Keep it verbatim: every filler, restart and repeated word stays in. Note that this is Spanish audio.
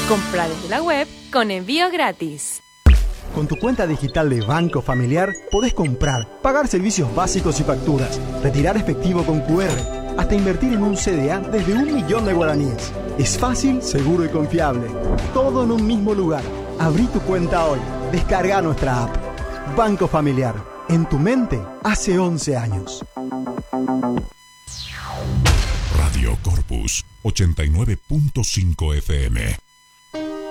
Compra desde la web con envío gratis. Con tu cuenta digital de Banco Familiar podés comprar, pagar servicios básicos y facturas, retirar efectivo con cu erre, hasta invertir en un ce de a desde un millón de guaraníes. Es fácil, seguro y confiable. Todo en un mismo lugar. Abrí tu cuenta hoy. Descarga nuestra app. Banco Familiar. En tu mente hace once años. Radio Corpus ochenta y nueve punto cinco efe eme.